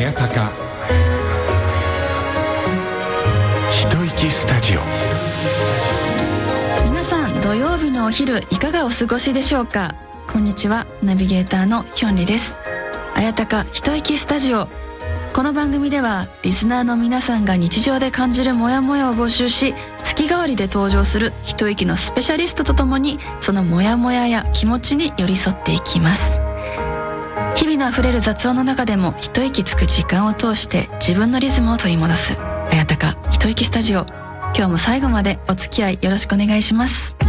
やたか一息スタジオ。 皆さん土曜日のお昼いかがお過ごしでしょうか。こんにちは、ナビゲーターのヒョンリです。あやたか一息スタジオ。この番組ではリスナーの皆さんが日常で感じるモヤモヤを募集し、月替わりで登場する一息のスペシャリストとともにそのモヤモヤや気持ちに寄り添っていきます。日々のあふれる雑音の中でも一息つく時間を通して自分のリズムを取り戻すあやたか一息スタジオ。今日も最後までお付き合いよろしくお願いします。